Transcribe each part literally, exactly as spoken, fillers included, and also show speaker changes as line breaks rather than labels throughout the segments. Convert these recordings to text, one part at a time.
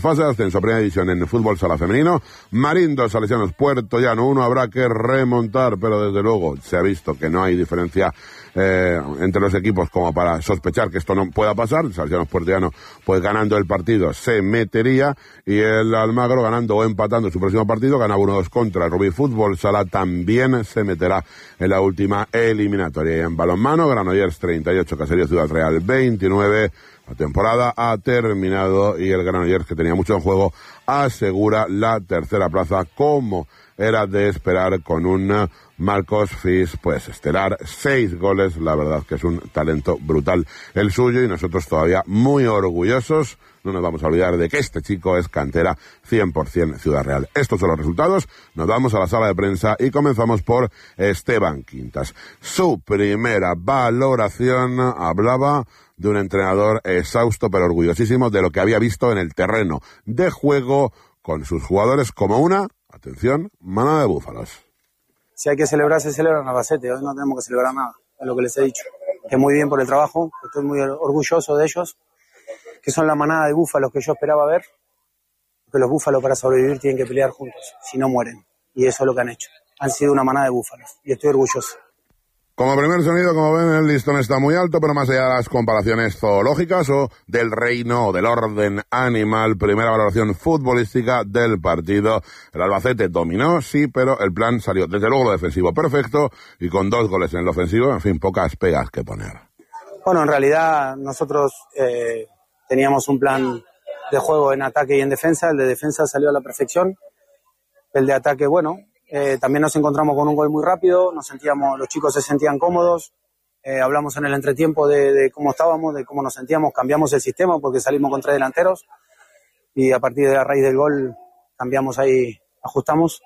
fase de ascenso, primera división en el fútbol sala femenino. Marín dos, Salesianos Puerto Llano uno, habrá que remontar, pero desde luego se ha visto que no hay diferencia eh, entre los equipos como para sospechar que esto no pueda pasar. Salesianos Puerto Llano, pues ganando el partido se metería, y el Almagro ganando o empatando su próximo partido, ganaba uno dos contra el Rubí Fútbol Sala, también se meterá en la última eliminatoria. Y en balonmano, Granollers treinta y ocho, Caserío Ciudad Real veintinueve. La temporada ha terminado y el Granollers, que tenía mucho en juego, asegura la tercera plaza, como era de esperar, con un Marcos Fis, pues estelar, seis goles. La verdad que es un talento brutal el suyo, y nosotros todavía muy orgullosos. No nos vamos a olvidar de que este chico es cantera cien por ciento Ciudad Real. Estos son los resultados. Nos vamos a la sala de prensa y comenzamos por Esteban Quintas. Su primera valoración hablaba de un entrenador exhausto pero orgullosísimo de lo que había visto en el terreno de juego con sus jugadores, como una, atención, manada de búfalos.
Si hay que celebrar, se celebra en Albacete. Hoy no tenemos que celebrar nada, es lo que les he dicho. Que muy bien por el trabajo, que estoy muy orgulloso de ellos, que son la manada de búfalos que yo esperaba ver, que los búfalos para sobrevivir tienen que pelear juntos, si no mueren. Y eso es lo que han hecho. Han sido una manada de búfalos, y estoy orgulloso.
Como primer sonido, como ven, el listón está muy alto, pero más allá de las comparaciones zoológicas o del reino o del orden animal, primera valoración futbolística del partido. El Albacete dominó, sí, pero el plan salió desde luego lo defensivo perfecto, y con dos goles en el ofensivo, en fin, pocas pegas que poner.
Bueno, en realidad nosotros eh, teníamos un plan de juego en ataque y en defensa. El de defensa salió a la perfección. El de ataque, bueno... Eh, también nos encontramos con un gol muy rápido, nos sentíamos, los chicos se sentían cómodos, eh, hablamos en el entretiempo de, de cómo estábamos, de cómo nos sentíamos, cambiamos el sistema porque salimos con tres delanteros, y a partir de la raíz del gol cambiamos ahí, ajustamos,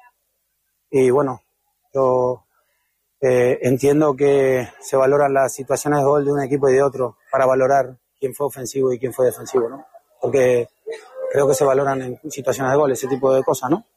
y bueno, yo eh, entiendo que se valoran las situaciones de gol de un equipo y de otro para valorar quién fue ofensivo y quién fue defensivo, ¿no? Porque creo que se valoran en situaciones de gol ese tipo de cosas, ¿no?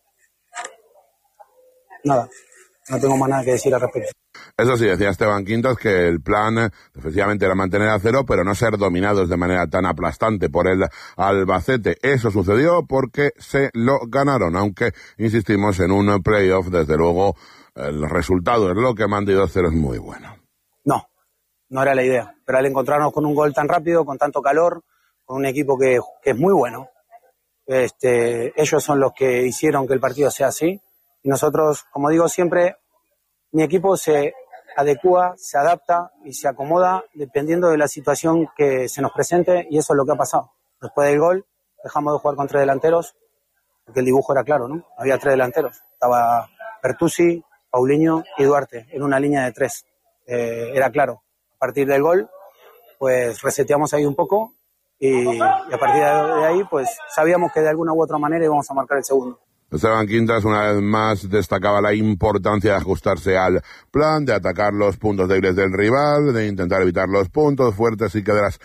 Nada, no tengo más nada que decir al respecto.
Eso sí, decía Esteban Quintas que el plan efectivamente era mantener a cero, pero no ser dominados de manera tan aplastante por el Albacete. Eso sucedió porque se lo ganaron, aunque insistimos en un playoff, desde luego el resultado es lo que manda, y dos cero es muy bueno.
No, no era la idea, pero al encontrarnos con un gol tan rápido, con tanto calor, con un equipo que, que es muy bueno, este, ellos son los que hicieron que el partido sea así. Y nosotros, como digo siempre, mi equipo se adecúa, se adapta y se acomoda dependiendo de la situación que se nos presente, y eso es lo que ha pasado. Después del gol, dejamos de jugar con tres delanteros, porque el dibujo era claro, ¿no? Había tres delanteros. Estaba Pertusi, Paulinho y Duarte, en una línea de tres. Eh, era claro. A partir del gol, pues reseteamos ahí un poco, y, y a partir de ahí, pues sabíamos que de alguna u otra manera íbamos a marcar el segundo.
Esteban Quintas una vez más destacaba la importancia de ajustarse al plan, de atacar los puntos débiles del rival, de intentar evitar los puntos fuertes, y que de las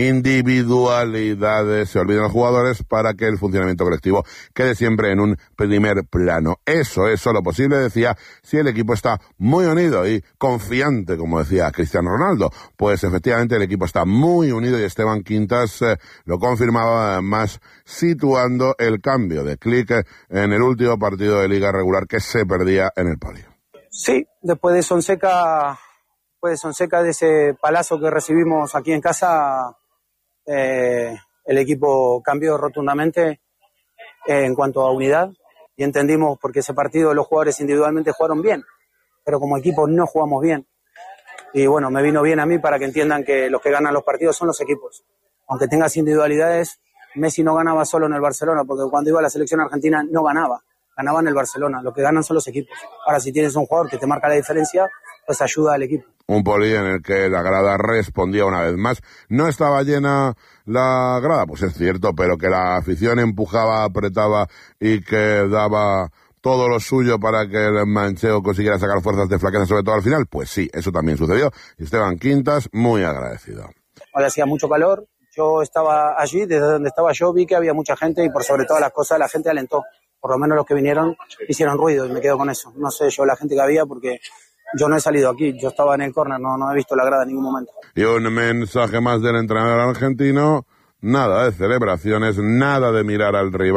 individualidades se olviden los jugadores para que el funcionamiento colectivo quede siempre en un primer plano. Eso es solo posible, decía, si el equipo está muy unido y confiante, como decía Cristiano Ronaldo. Pues efectivamente el equipo está muy unido, y Esteban Quintas eh, lo confirmaba, además situando el cambio de clic en el último partido de liga regular que se perdía en el Polio.
Sí, después de Sonseca, después de Sonseca, de ese palazo que recibimos aquí en casa, eh, el equipo cambió rotundamente eh, en cuanto a unidad, y entendimos porque ese partido los jugadores individualmente jugaron bien, pero como equipo no jugamos bien. Y bueno, me vino bien a mí para que entiendan que los que ganan los partidos son los equipos. Aunque tengas individualidades, Messi no ganaba solo en el Barcelona, porque cuando iba a la selección argentina no ganaba, ganaba en el Barcelona. Lo que ganan son los equipos. Ahora, si tienes un jugador que te marca la diferencia, pues ayuda al equipo.
Un Poli en el que la grada respondía una vez más. No estaba llena la grada, pues es cierto, pero que la afición empujaba, apretaba y que daba todo lo suyo para que el mancheo consiguiera sacar fuerzas de flaqueza, sobre todo al final. Pues sí, eso también sucedió. Y Esteban Quintas, muy agradecido.
Hoy hacía mucho calor. Yo estaba allí, desde donde estaba yo vi que había mucha gente, y por sobre todas las cosas la gente alentó. Por lo menos los que vinieron hicieron ruido, y me quedo con eso. No sé yo la gente que había, porque yo no he salido aquí, yo estaba en el córner, no, no he visto la grada en ningún momento.
Y un mensaje más del entrenador argentino, nada de celebraciones, nada de mirar al rival.